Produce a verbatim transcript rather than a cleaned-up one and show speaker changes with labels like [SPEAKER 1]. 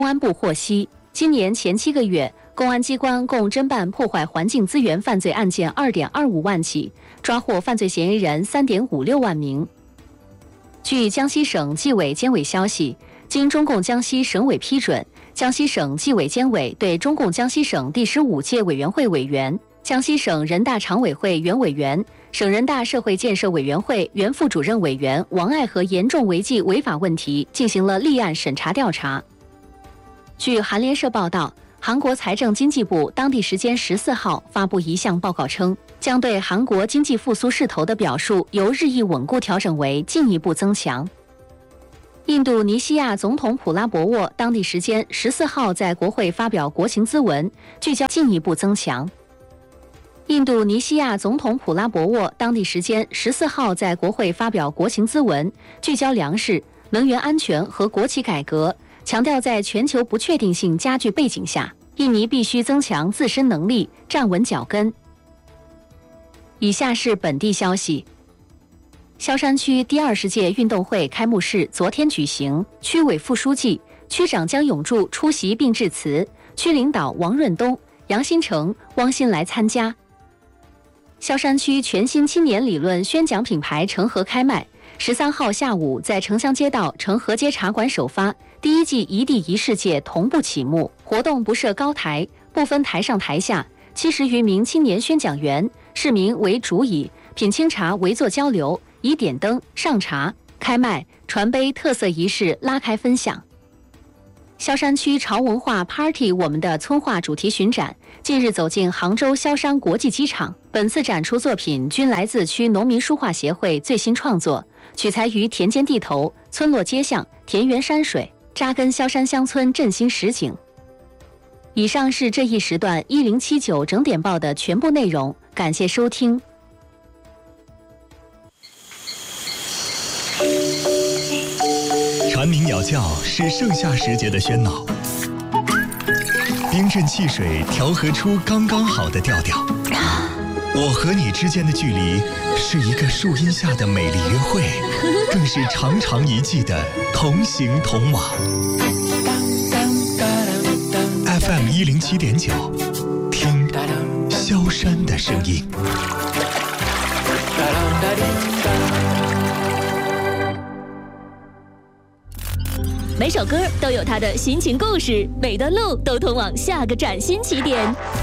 [SPEAKER 1] 公安部获悉，今年前七个月，公安机关共侦办破坏环境资源犯罪案件 二点二五万起，抓获犯罪嫌疑人 三点五六万名。据江西省纪委监委消息，经中共江西省委批准，江西省纪委监委对中共江西省第十五届委员会委员、江西省人大常委会原委员、省人大社会建设委员会原副主任委员王爱和严重违纪违法问题进行了立案审查调查。据韩联社报道，韩国财政经济部当地时间十四号发布一项报告称，将对韩国经济复苏势头的表述由日益稳固调整为进一步增强。印度尼西亚总统普拉博沃当地时间十四号在国会发表国情咨文，聚焦进一步增强。印度尼西亚总统普拉博沃当地时间十四号在国会发表国情咨文，聚焦粮食、能源安全和国企改革，强调在全球不确定性加剧背景下，印尼必须增强自身能力，站稳脚跟。以下是本地消息。萧山区第二十届运动会开幕式昨天举行，区委副书记、区长江永柱出席并致辞，区领导王润东、杨新成、汪新来参加。萧山区全新青年理论宣讲品牌成河开卖，十三号下午在城乡街道成河街茶馆首发，第一季一地一世界同步启幕。活动不设高台，不分台上台下，七十余名青年宣讲员、市民为主椅，品清茶围坐交流，以点灯、上茶、开麦、传杯特色仪式拉开分享。萧山区潮文化 Party 我们的村话主题巡展近日走进杭州萧山国际机场，本次展出作品均来自区农民书画协会最新创作，取材于田间地头、村落街巷、田园山水，扎根萧山乡村振兴实景。以上是这一时段一零七九整点报的全部内容，感谢收听。
[SPEAKER 2] 蝉鸣鸟叫是盛夏时节的喧闹，冰镇汽水调和出刚刚好的调调。我和你之间的距离，是一个树荫下的美丽约会，更是长长一季的同行同往。F M 一零七点九，听萧山的声音。
[SPEAKER 3] 每首歌都有它的心情故事，每段路都通往下个崭新起点。